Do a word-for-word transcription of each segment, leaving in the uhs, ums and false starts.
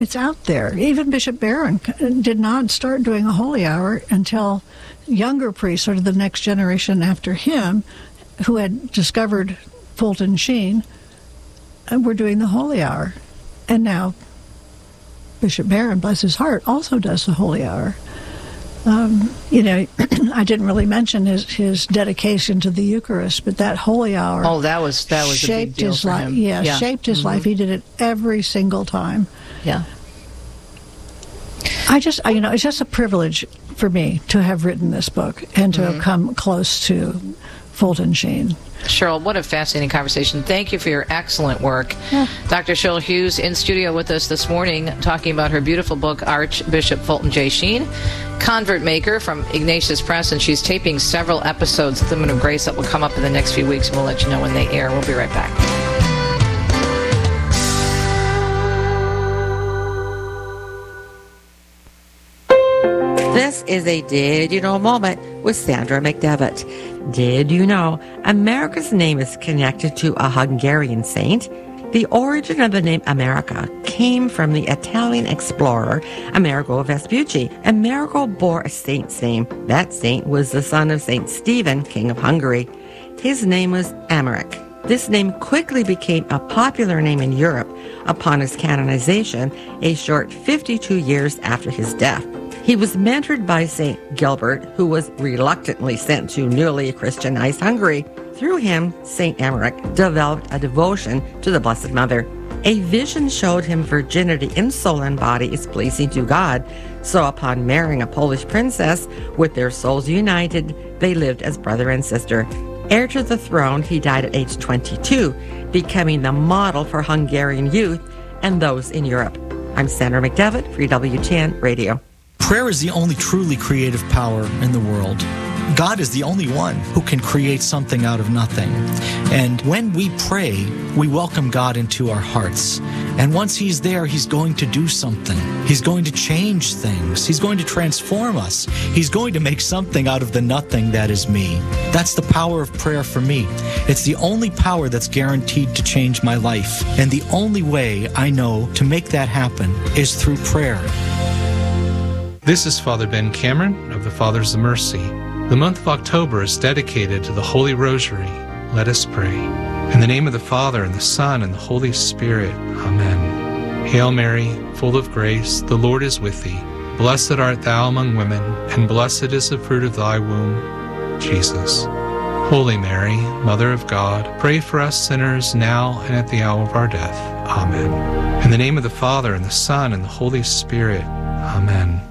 It's out there. Even Bishop Barron did not start doing a holy hour until younger priests, sort of the next generation after him, who had discovered Fulton Sheen, were doing the holy hour. And now Bishop Barron, bless his heart, also does the holy hour. Um, you know, I didn't really mention his, his dedication to the Eucharist, but that holy hour oh, that was that was shaped a big deal his for life. him. Yeah, Yeah, shaped his mm-hmm. life. He did it every single time. Yeah. I just, you know, it's just a privilege for me to have written this book and to mm-hmm. have come close to Fulton Sheen. Cheryl, what a fascinating conversation. Thank you for your excellent work. Yeah. Doctor Cheryl Hughes in studio with us this morning talking about her beautiful book, Archbishop Fulton J. Sheen, Convert Maker from Ignatius Press, and she's taping several episodes of The Women of Grace that will come up in the next few weeks, and we'll let you know when they air. We'll be right back. This is a Did You Know moment with Sandra McDevitt. Did you know America's name is connected to a Hungarian saint? The origin of the name America came from the Italian explorer Amerigo Vespucci. Amerigo bore a saint's name. That saint was the son of Saint Stephen, King of Hungary. His name was Emmerich. This name quickly became a popular name in Europe upon his canonization, a short fifty-two years after his death. He was mentored by Saint Gilbert, who was reluctantly sent to newly Christianized Hungary. Through him, Saint Emmerich developed a devotion to the Blessed Mother. A vision showed him virginity in soul and body is pleasing to God. So upon marrying a Polish princess, with their souls united, they lived as brother and sister. Heir to the throne, he died at age twenty-two, becoming the model for Hungarian youth and those in Europe. I'm Sandra McDevitt for E W T N Radio. Prayer is the only truly creative power in the world. God is the only one who can create something out of nothing. And when we pray, we welcome God into our hearts. And once He's there, He's going to do something. He's going to change things. He's going to transform us. He's going to make something out of the nothing that is me. That's the power of prayer for me. It's the only power that's guaranteed to change my life. And the only way I know to make that happen is through prayer. This is Father Ben Cameron of the Fathers of Mercy. The month of October is dedicated to the Holy Rosary. Let us pray. In the name of the Father, and the Son, and the Holy Spirit. Amen. Hail Mary, full of grace, the Lord is with thee. Blessed art thou among women, and blessed is the fruit of thy womb, Jesus. Holy Mary, Mother of God, pray for us sinners now and at the hour of our death. Amen. In the name of the Father, and the Son, and the Holy Spirit. Amen.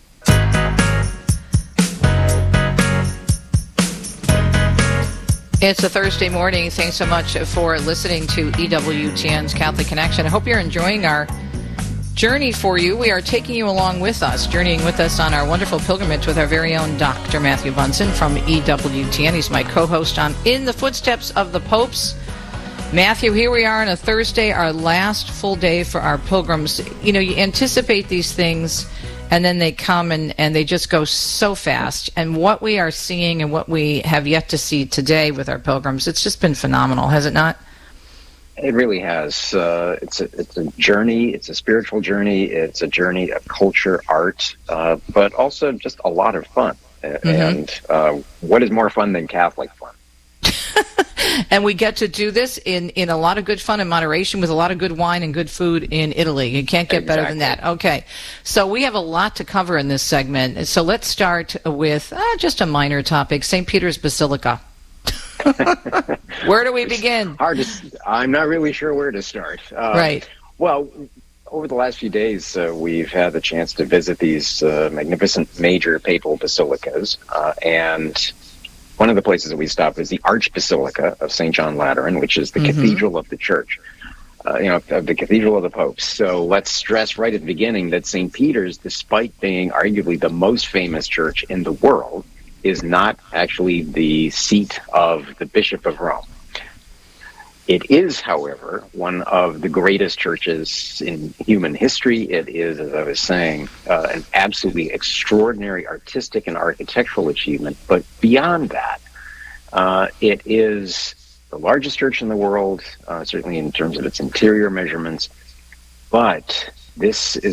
It's a Thursday morning. Thanks so much for listening to E W T N's Catholic Connection. I hope you're enjoying our journey for you. We are taking you along with us, journeying with us on our wonderful pilgrimage with our very own Doctor Matthew Bunson from E W T N. He's my co-host on In the Footsteps of the Popes. Matthew, here we are on a Thursday, our last full day for our pilgrims. You know, you anticipate these things, and then they come and, and they just go so fast. And what we are seeing and what we have yet to see today with our pilgrims, it's just been phenomenal, has it not? It really has. Uh, it's a it's a journey. It's a spiritual journey. It's a journey of culture, art, uh, but also just a lot of fun. Mm-hmm. And uh, what is more fun than Catholic fun? And we get to do this in, in a lot of good fun and moderation with a lot of good wine and good food in Italy. You can't get Exactly. better than that. Okay. So we have a lot to cover in this segment. So let's start with uh, just a minor topic, Saint Peter's Basilica. Where do we begin? Hard to, I'm not really sure where to start. Uh, right. Well, over the last few days, uh, we've had the chance to visit these uh, magnificent major papal basilicas, uh, and one of the places that we stopped was the Archbasilica of Saint John Lateran, which is the mm-hmm. cathedral of the church, uh, you know, of the cathedral of the popes. So let's stress right at the beginning that Saint Peter's, despite being arguably the most famous church in the world, is not actually the seat of the Bishop of Rome. It is, however, one of the greatest churches in human history. It is, as I was saying, uh, an absolutely extraordinary artistic and architectural achievement. But beyond that, uh, it is the largest church in the world, uh, certainly in terms of its interior measurements. But this is